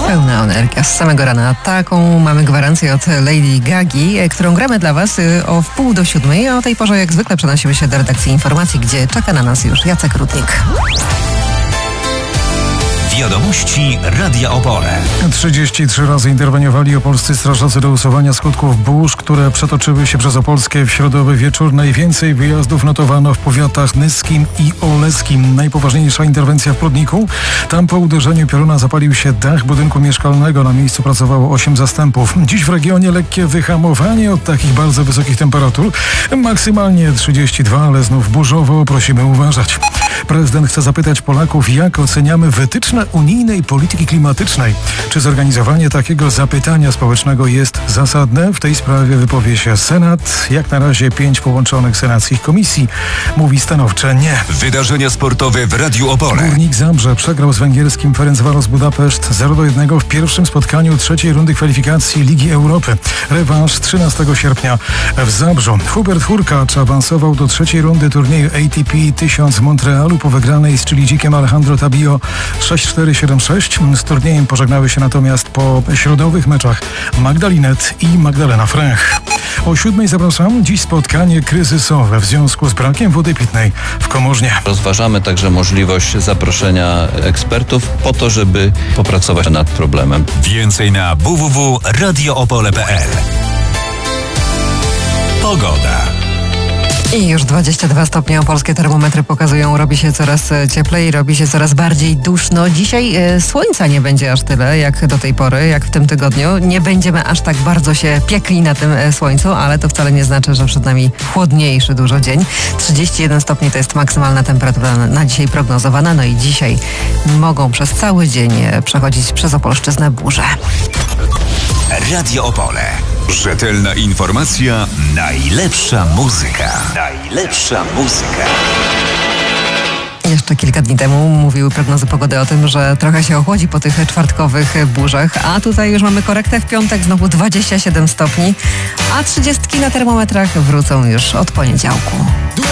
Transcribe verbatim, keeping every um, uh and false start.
Pełna energia z samego rana. Taką mamy gwarancję od Lady Gagi, którą gramy dla Was o wpół do siódmej. A o tej porze jak zwykle przenosimy się do redakcji informacji, gdzie czeka na nas już Jacek Rudnik. Wiadomości Radia Opole. trzydzieści trzy razy interweniowali opolscy strażacy do usuwania skutków burz, które przetoczyły się przez Opolskę w środowy wieczór. Najwięcej wyjazdów notowano w powiatach nyskim i oleskim. Najpoważniejsza interwencja w Prudniku. Tam po uderzeniu pioruna zapalił się dach budynku mieszkalnego. Na miejscu pracowało osiem zastępów. Dziś w regionie lekkie wyhamowanie od takich bardzo wysokich temperatur. Maksymalnie trzydzieści dwa, ale znów burzowo. Prosimy uważać. Prezydent chce zapytać Polaków, jak oceniamy wytyczne unijnej polityki klimatycznej. Czy zorganizowanie takiego zapytania społecznego jest zasadne? W tej sprawie wypowie się Senat. Jak na razie pięć połączonych senackich komisji mówi stanowcze nie. Wydarzenia sportowe w Radiu Opole. Górnik Zabrze przegrał z węgierskim Ferencvaros Budapeszt zero do jednego w pierwszym spotkaniu trzeciej rundy kwalifikacji Ligi Europy. Rewanż trzynastego sierpnia w Zabrzu. Hubert Hurkacz awansował do trzeciej rundy turnieju A T P tysiąc w Montrealu po wygranej z Chilidzikiem Alejandro Tabio sześć cztery siedem sześć. Z turniejem pożegnały się natomiast po środowych meczach Magdalinet i Magdalena Fręch. O siódmej zapraszam. Dziś spotkanie kryzysowe w związku z brakiem wody pitnej w Komorznie. Rozważamy także możliwość zaproszenia ekspertów po to, żeby popracować nad problemem. Więcej na w w w kropka radio opole kropka p l. Pogoda. I już dwadzieścia dwa stopnie opolskie termometry pokazują, robi się coraz cieplej, robi się coraz bardziej duszno. Dzisiaj e, słońca nie będzie aż tyle jak do tej pory, jak w tym tygodniu. Nie będziemy aż tak bardzo się piekli na tym e, słońcu, ale to wcale nie znaczy, że przed nami chłodniejszy dużo dzień. trzydzieści jeden stopni to jest maksymalna temperatura na, na dzisiaj prognozowana. No i dzisiaj mogą przez cały dzień przechodzić przez Opolszczyznę burze. Radio Opole. Rzetelna informacja, najlepsza muzyka. Najlepsza muzyka. Jeszcze kilka dni temu mówiły prognozy pogody o tym, że trochę się ochłodzi po tych czwartkowych burzach, a tutaj już mamy korektę w piątek, znowu dwadzieścia siedem stopni, a trzydziestki na termometrach wrócą już od poniedziałku.